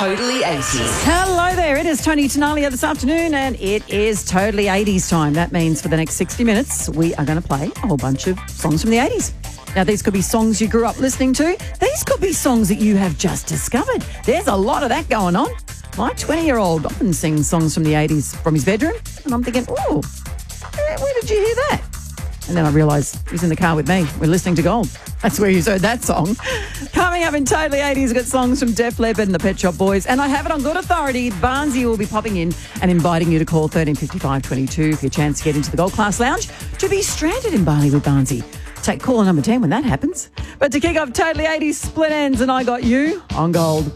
Totally 80s. Hello there, it is Tony Tenalia this afternoon and it is totally 80s time. That means for the next 60 minutes we are going to play a whole bunch of songs from the 80s. Now these could be songs you grew up listening to. These could be songs that you have just discovered. There's a lot of that going on. My 20-year-old often sings songs from the 80s from his bedroom and I'm thinking, oh, where did you hear that? And then I realised he's in the car with me. We're listening to Gold. That's where you heard that song. Coming up in Totally 80s, we've got songs from Def Leppard and the Pet Shop Boys. And I have it on good authority. Barnsey will be popping in and inviting you to call 1355 22 for your chance to get into the Gold Class Lounge to be stranded in Bali with Barnsey. Take caller number 10 when that happens. But to kick off Totally 80s, Split Ends and I Got You on Gold.